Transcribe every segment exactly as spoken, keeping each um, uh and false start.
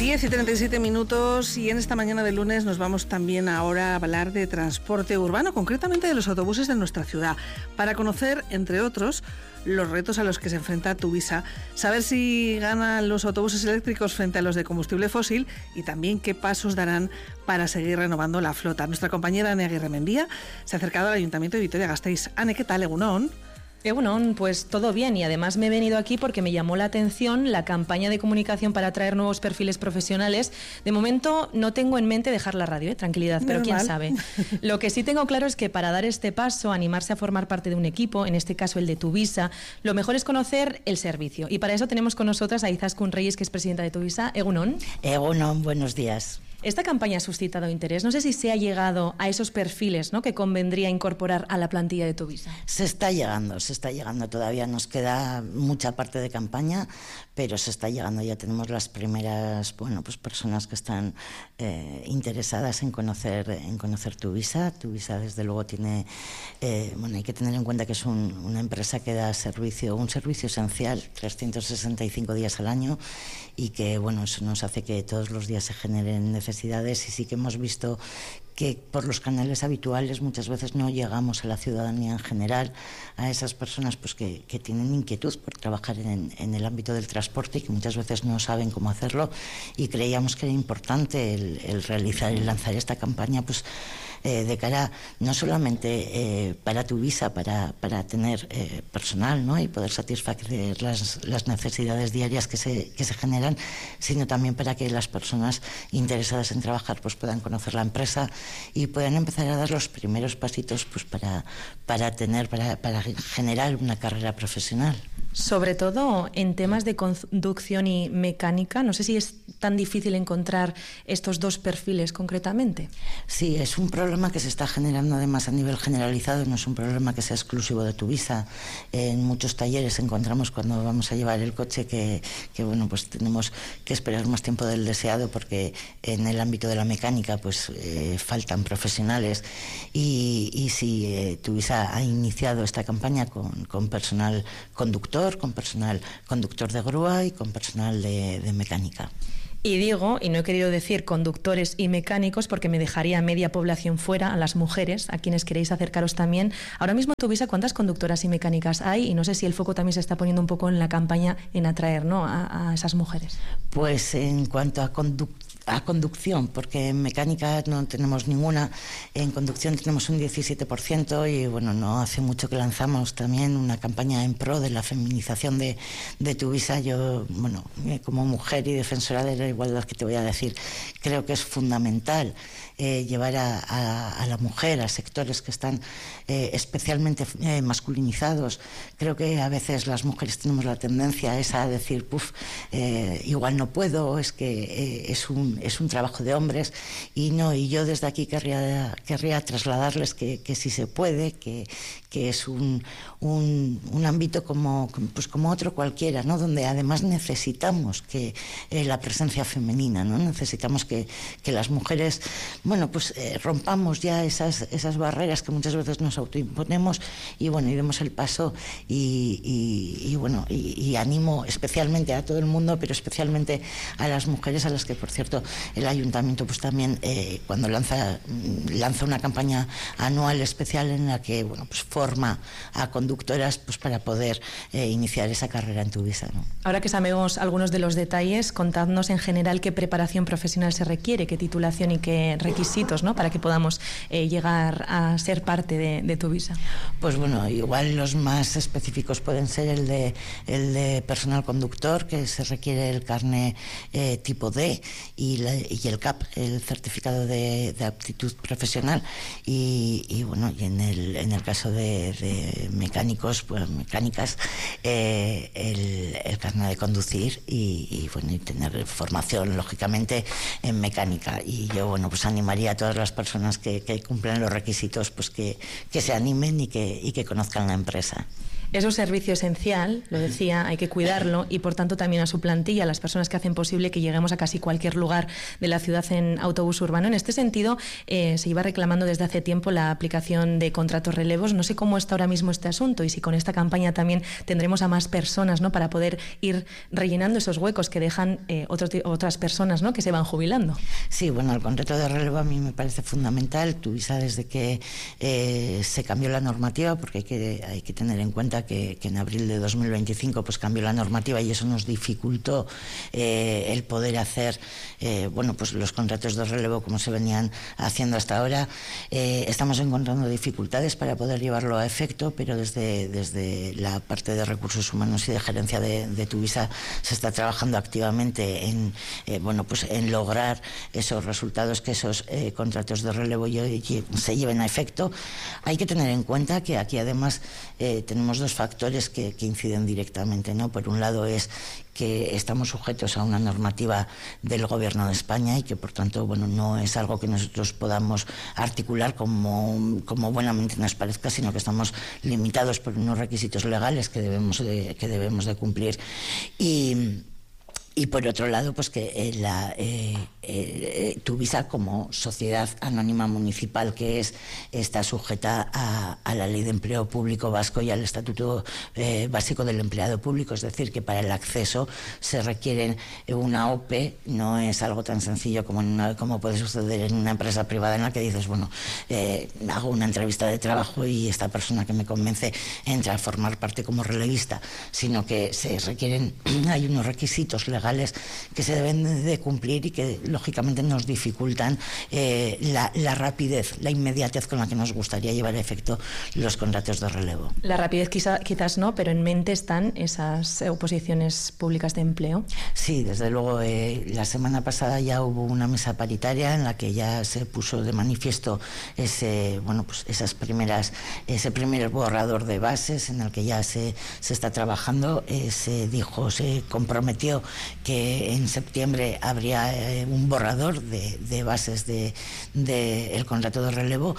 diez y treinta y siete minutos y en esta mañana de lunes nos vamos también ahora a hablar de transporte urbano, concretamente de los autobuses de nuestra ciudad, para conocer, entre otros, los retos a los que se enfrenta Tuvisa, saber si ganan los autobuses eléctricos frente a los de combustible fósil y también qué pasos darán para seguir renovando la flota. Nuestra compañera Ane Aguirre Mendía se ha acercado al Ayuntamiento de Vitoria-Gasteiz. Ane, ¿qué tal, Egunon? Egunon, pues todo bien, y además me he venido aquí porque me llamó la atención la campaña de comunicación para atraer nuevos perfiles profesionales. De momento no tengo en mente dejar la radio, ¿eh? Tranquilidad, pero quién sabe. Lo que sí tengo claro es que para dar este paso, animarse a formar parte de un equipo, en este caso el de Tuvisa, lo mejor es conocer el servicio. Y para eso tenemos con nosotras a Izaskun Reyes, que es presidenta de Tuvisa. Egunon. Egunon, buenos días. Esta campaña ha suscitado interés. No sé si se ha llegado a esos perfiles, ¿no?, que convendría incorporar a la plantilla de Tuvisa. Se está llegando, se está llegando. Todavía nos queda mucha parte de campaña, pero se está llegando. Ya tenemos las primeras, bueno, pues personas que están eh, interesadas en conocer, en conocer Tuvisa. Tuvisa, desde luego, tiene, eh, bueno, hay que tener en cuenta que es un, una empresa que da servicio, un servicio esencial, trescientos sesenta y cinco días al año, y que, bueno, eso nos hace que todos los días se generen necesidades. Necesidades, y sí que hemos visto que por los canales habituales muchas veces no llegamos a la ciudadanía en general, a esas personas pues que, que tienen inquietud por trabajar en, en el ámbito del transporte y que muchas veces no saben cómo hacerlo, y creíamos que era importante el, el realizar y lanzar esta campaña pues eh, de cara no solamente eh, para Tuvisa, para, para tener eh, personal, ¿no?, y poder satisfacer las, las necesidades diarias que se, que se generan, sino también para que las personas interesadas en trabajar pues puedan conocer la empresa y puedan empezar a dar los primeros pasitos pues para, para tener, para, para generar una carrera profesional. Sobre todo en temas de conducción y mecánica, no sé si es tan difícil encontrar estos dos perfiles concretamente. Sí, es un problema que se está generando además a nivel generalizado, no es un problema que sea exclusivo de Tuvisa. En muchos talleres encontramos cuando vamos a llevar el coche que, que bueno, pues tenemos que esperar más tiempo del deseado porque en el ámbito de la mecánica pues eh, faltan profesionales, y, y si eh, Tuvisa ha iniciado esta campaña con, con personal conductor, con personal conductor de grúa y con personal de, de mecánica. Y digo, y no he querido decir conductores y mecánicos porque me dejaría media población fuera, a las mujeres, a quienes queréis acercaros también. Ahora mismo, Tuvisa, ¿cuántas conductoras y mecánicas hay? Y no sé si el foco también se está poniendo un poco en la campaña en atraer, ¿no?, a, a esas mujeres. Pues en cuanto a conductores, a conducción, porque en mecánica no tenemos ninguna, en conducción tenemos un diecisiete por ciento, y bueno, no hace mucho que lanzamos también una campaña en pro de la feminización de, de Tuvisa. Yo, bueno, como mujer y defensora de la igualdad, que te voy a decir, creo que es fundamental eh, llevar a, a, a la mujer a sectores que están eh, especialmente eh, masculinizados. Creo que a veces las mujeres tenemos la tendencia esa a decir, puf, eh, igual no puedo, es que eh, es un es un trabajo de hombres, y no, y yo desde aquí querría, querría trasladarles que, que sí se puede, que, que es un, un, un ámbito como, pues como otro cualquiera, ¿no?, donde además necesitamos que eh, la presencia femenina, ¿no?, necesitamos que, que las mujeres, bueno, pues eh, rompamos ya esas, esas barreras que muchas veces nos autoimponemos, y bueno, y demos el paso, y, y, y bueno, y, y animo especialmente a todo el mundo, pero especialmente a las mujeres, a las que, por cierto, el ayuntamiento pues también eh, cuando lanza lanza una campaña anual especial en la que, bueno, pues forma a conductoras pues para poder eh, iniciar esa carrera en Tuvisa, ¿no? Ahora que sabemos algunos de los detalles, contadnos en general qué preparación profesional se requiere, qué titulación y qué requisitos, ¿no?, para que podamos eh, llegar a ser parte de, de Tuvisa. Pues bueno, igual los más específicos pueden ser el de el de personal conductor, que se requiere el carné eh, tipo D, y, la, y el C A P, el certificado de, de aptitud profesional, y, y bueno, y en el, en el caso de, de mecánicos, pues mecánicas, eh, el, el carnet de conducir, y, y bueno, y tener formación lógicamente en mecánica. Y yo, bueno, pues animaría a todas las personas que, que cumplan los requisitos, pues que, que se animen y que, y que conozcan la empresa. Es un servicio esencial, lo decía, hay que cuidarlo y por tanto también a su plantilla, a las personas que hacen posible que lleguemos a casi cualquier lugar de la ciudad en autobús urbano. En este sentido, eh, se iba reclamando desde hace tiempo la aplicación de contratos relevos. No sé cómo está ahora mismo este asunto y si con esta campaña también tendremos a más personas, ¿no?, para poder ir rellenando esos huecos que dejan eh, otros, otras personas, ¿no?, que se van jubilando. Sí, bueno, el contrato de relevo a mí me parece fundamental. Tuvisa desde que eh, se cambió la normativa, porque hay que, hay que tener en cuenta que, que en abril de dos mil veinticinco pues cambió la normativa y eso nos dificultó eh, el poder hacer eh, bueno, pues los contratos de relevo como se venían haciendo hasta ahora. Eh, estamos encontrando dificultades para poder llevarlo a efecto, pero desde, desde la parte de recursos humanos y de gerencia de, de Tuvisa se está trabajando activamente en, eh, bueno, pues en lograr esos resultados, que esos eh, contratos de relevo se lleven a efecto. Hay que tener en cuenta que aquí además eh, tenemos dos factores que, que inciden directamente, ¿no? Por un lado es que estamos sujetos a una normativa del Gobierno de España y que por tanto, bueno, no es algo que nosotros podamos articular como, como buenamente nos parezca, sino que estamos limitados por unos requisitos legales que debemos de, que debemos de cumplir. Y Y por otro lado, pues que eh, la, eh, eh, Tuvisa como sociedad anónima municipal que es, está sujeta a, a la Ley de Empleo Público Vasco y al Estatuto eh, Básico del Empleado Público. Es decir, que para el acceso se requiere una O P E, no es algo tan sencillo como, en una, como puede suceder en una empresa privada en la que dices, bueno, eh, hago una entrevista de trabajo y esta persona que me convence entra a formar parte como relevista, sino que se requieren, hay unos requisitos legales que se deben de cumplir y que lógicamente nos dificultan eh, la, la rapidez, la inmediatez con la que nos gustaría llevar a efecto los contratos de relevo. La rapidez quizá, quizás no, pero en mente están esas oposiciones públicas de empleo. Sí, desde luego eh, la semana pasada ya hubo una mesa paritaria en la que ya se puso de manifiesto ese, bueno, pues esas primeras, ese primer borrador de bases en el que ya se, se está trabajando. Eh, se dijo, se comprometió que en septiembre habría eh, un borrador de, de bases del de, de contrato de relevo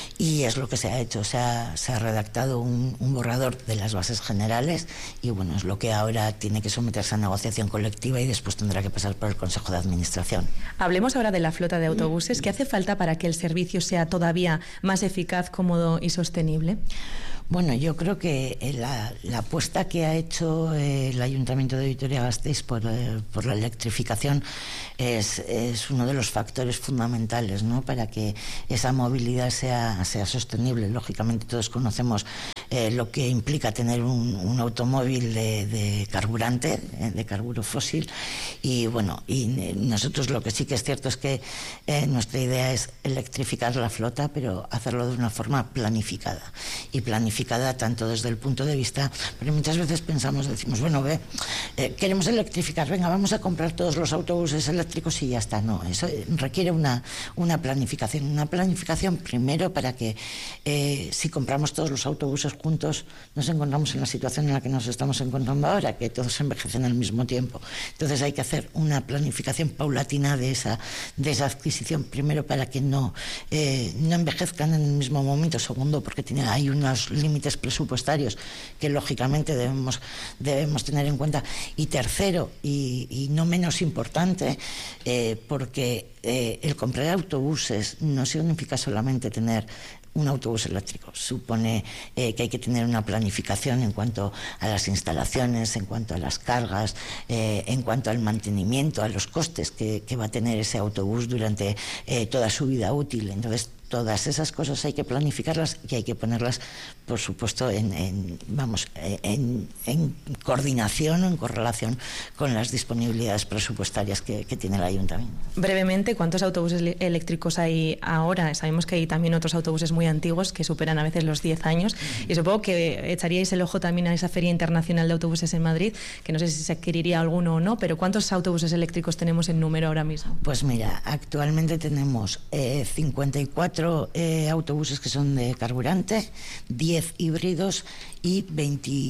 y es lo que se ha hecho. Se ha, se ha redactado un, un borrador de las bases generales y bueno, es lo que ahora tiene que someterse a negociación colectiva y después tendrá que pasar por el Consejo de Administración. Hablemos ahora de la flota de autobuses. ¿Qué hace falta para que el servicio sea todavía más eficaz, cómodo y sostenible? Bueno, yo creo que la, la apuesta que ha hecho eh, el Ayuntamiento de Vitoria-Gasteiz por, eh, por la electrificación es, es uno de los factores fundamentales, ¿no?, para que esa movilidad sea, sea sostenible. Lógicamente todos conocemos eh, lo que implica tener un, un automóvil de, de carburante, eh, de carburo fósil, y bueno, y nosotros lo que sí que es cierto es que eh, nuestra idea es electrificar la flota, pero hacerlo de una forma planificada y planificada tanto desde el punto de vista, porque muchas veces pensamos, decimos, bueno, ve, eh, queremos electrificar, venga, vamos a comprar todos los autobuses eléctricos y ya está. No, eso requiere una, una planificación, una planificación primero para que eh, si compramos todos los autobuses juntos nos encontramos en la situación en la que nos estamos encontrando ahora, que todos envejecen al mismo tiempo. Entonces hay que hacer una planificación paulatina de esa, de esa adquisición, primero para que no, eh, no envejezcan en el mismo momento, segundo porque tiene, hay unos límites presupuestarios que lógicamente debemos, debemos tener en cuenta, y tercero y, y no menos importante, eh, porque eh, el comprar autobuses no significa solamente tener un autobús eléctrico, supone eh, que hay que tener una planificación en cuanto a las instalaciones, en cuanto a las cargas, eh, en cuanto al mantenimiento, a los costes que, que va a tener ese autobús durante eh, toda su vida útil. Entonces, todas esas cosas hay que planificarlas y hay que ponerlas, por supuesto, en, en vamos, en, en coordinación o en correlación con las disponibilidades presupuestarias que, que tiene el Ayuntamiento. Brevemente, ¿cuántos autobuses eléctricos hay ahora? Sabemos que hay también otros autobuses muy antiguos que superan a veces los diez años y supongo que echaríais el ojo también a esa Feria Internacional de Autobuses en Madrid, que no sé si se adquiriría alguno o no, pero ¿cuántos autobuses eléctricos tenemos en número ahora mismo? Pues mira, actualmente tenemos eh, cincuenta y cuatro Eh, autobuses que son de carburante, diez híbridos y veinte,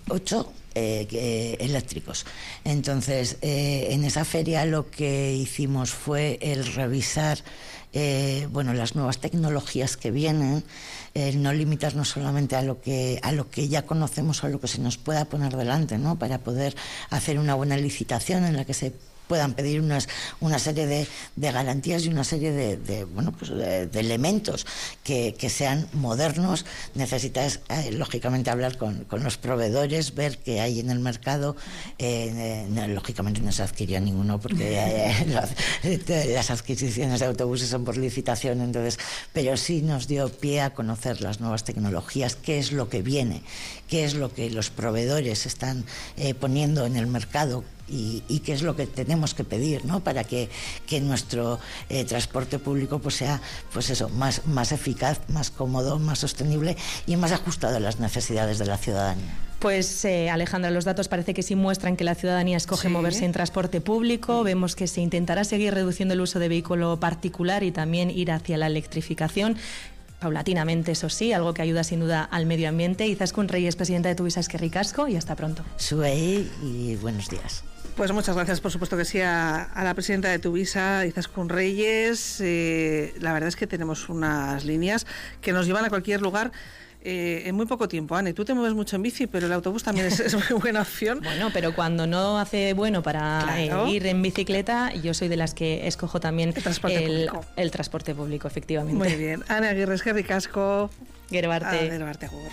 ocho eh, eh, eléctricos. Entonces, eh, en esa feria lo que hicimos fue el revisar eh, bueno, las nuevas tecnologías que vienen, eh, no limitarnos solamente a lo que a lo que ya conocemos o a lo que se nos pueda poner delante, ¿no? Para poder hacer una buena licitación en la que se puedan pedir unas, una serie de, de garantías y una serie de, de, bueno, pues de, de elementos que, que sean modernos. Necesitas, eh, lógicamente, hablar con, con los proveedores, ver qué hay en el mercado. Eh, eh, no, lógicamente no se adquirió ninguno porque eh, las, las adquisiciones de autobuses son por licitación, entonces, pero sí nos dio pie a conocer las nuevas tecnologías, qué es lo que viene, qué es lo que los proveedores están eh, poniendo en el mercado, Y, y qué es lo que tenemos que pedir, ¿no? Para que, que nuestro eh, transporte público pues sea pues eso, más, más eficaz, más cómodo, más sostenible y más ajustado a las necesidades de la ciudadanía. Pues eh, Alejandra, los datos parece que sí muestran que la ciudadanía escoge sí. moverse en transporte público. Vemos que se intentará seguir reduciendo el uso de vehículo particular y también ir hacia la electrificación. Paulatinamente, eso sí, algo que ayuda sin duda al medio ambiente. Izaskun Reyes, presidenta de Tuvisa, eskerrik asko y hasta pronto. Suey y buenos días. Pues muchas gracias, por supuesto que sí, a, a la presidenta de Tuvisa, Izaskun Reyes. Eh, la verdad es que tenemos unas líneas que nos llevan a cualquier lugar eh, en muy poco tiempo. Anne, tú te mueves mucho en bici, pero el autobús también es, es muy buena opción. Bueno, pero cuando no hace bueno para claro. eh, ir en bicicleta, yo soy de las que escojo también el transporte, el, público. el transporte público, efectivamente. Muy bien. Anne Aguirre, eskerrik asko. Gero arte. Gero arte, agur.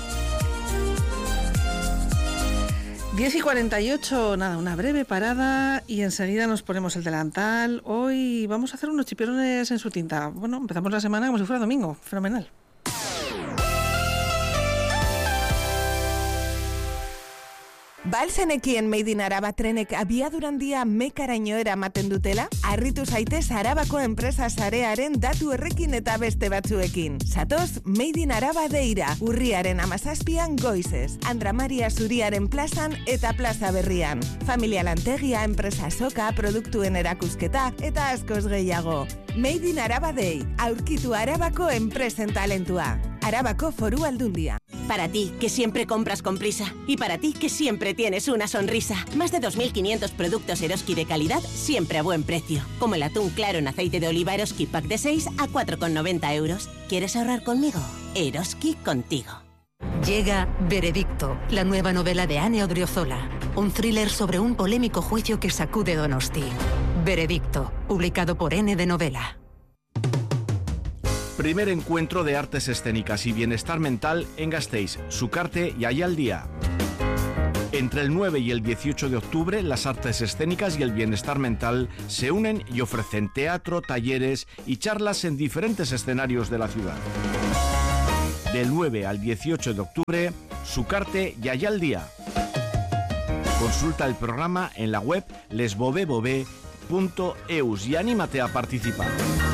diez y cuarenta y ocho, nada, una breve parada y enseguida nos ponemos el delantal. Hoy vamos a hacer unos chipirones en su tinta. Bueno, empezamos la semana como si fuera domingo. Fenomenal. Balzenekien Made in Araba trenek abiadurandia mekaraino eramaten dutela? Harritu zaitez Arabako enpresa sarearen datu errekin eta beste batzuekin. Zatoz Made in Araba deira, urriaren amazazpian goizez, Andra Maria Zuriaren plazan eta plaza berrian. Familia lantegia, enpresa soka, produktuen erakusketa eta askoz gehiago. Made in Araba Day, aurkitu Arabako enpresen talentua. Arabako Foru Aldundia. Para ti, que siempre compras con prisa. Y para ti, que siempre tienes una sonrisa. Más de dos mil quinientos productos Eroski de calidad, siempre a buen precio. Como el atún claro en aceite de oliva Eroski Pack de seis a cuatro con noventa euros. ¿Quieres ahorrar conmigo? Eroski contigo. Llega Veredicto, la nueva novela de Ane Odriozola. Un thriller sobre un polémico juicio que sacude Donosti. Veredicto, publicado por N de Novela. Primer encuentro de artes escénicas y bienestar mental en Gasteiz, Sukarte y Ayaldía. Entre el nueve y el dieciocho de octubre, las artes escénicas y el bienestar mental se unen y ofrecen teatro, talleres y charlas en diferentes escenarios de la ciudad. Del nueve al dieciocho de octubre, Sukarte y Ayaldía. Consulta el programa en la web lesbobebove punto eus y anímate a participar.